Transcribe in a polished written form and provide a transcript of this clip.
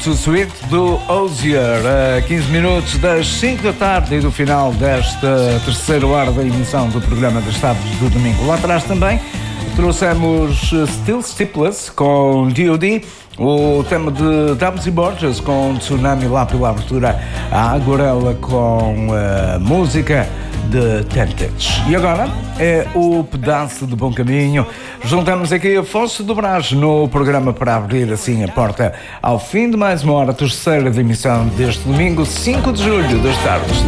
Too Sweet do Hozier, a 15 minutos das 5 da tarde e do final desta terceira hora da emissão do programa das tardes do domingo. Lá atrás também trouxemos Still Steepless com D.O.D., o tema de Dubs e Borges com Tsunami lá pela abertura, a Aguarela com a música de Tentage. E agora é o pedaço de bom caminho. Juntamos aqui Afonso do Brás no programa para abrir assim a porta ao fim de mais uma hora, terceira de emissão deste domingo, 5 de julho das tardes.